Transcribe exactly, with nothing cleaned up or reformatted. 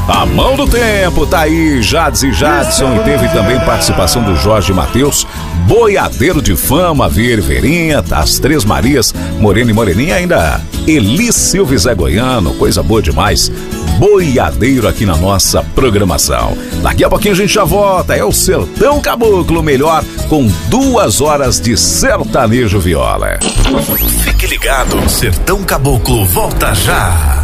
A Mão do Tempo, tá aí, Jades e Jadson, e teve também participação do Jorge Mateus, Boiadeiro de Fama, Vieira e Verinha, tá, as Três Marias, Morena e Moreninha, ainda Eli Silva e Zé Goiano, coisa boa demais. Boiadeiro aqui na nossa programação. Daqui a pouquinho a gente já volta, é o Sertão Caboclo melhor, com duas horas de sertanejo viola. Fique ligado, Sertão Caboclo volta já.